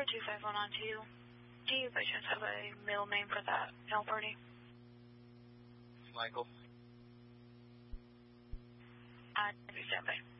for 25192. Do you by chance have a middle name for that mail party? Michael. Stand by.